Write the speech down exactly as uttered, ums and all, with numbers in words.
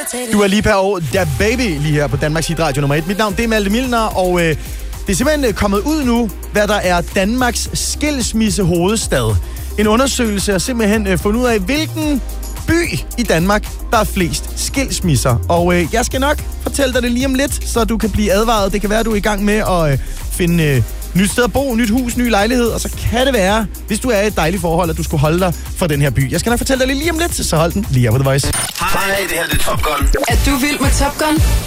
Dua Lipa og Da Baby lige her på Danmarks Hitradio nummer et. Mit navn det er Malte Milner, og øh, det er simpelthen kommet ud nu, hvad der er Danmarks skilsmissehovedstad. En undersøgelse har simpelthen øh, fundet ud af, hvilken by i Danmark, der er flest skilsmisser. Og øh, jeg skal nok fortælle dig det lige om lidt, så du kan blive advaret. Det kan være, at du er i gang med at øh, finde øh, nyt sted at bo, nyt hus, ny lejlighed. Og så kan det være, hvis du er i et dejligt forhold, at du skulle holde dig for den her by. Jeg skal nok fortælle dig det lige om lidt, så hold den lige her på The Voice. Hej, det her det er Top Gun. Er du vild med Top Gun?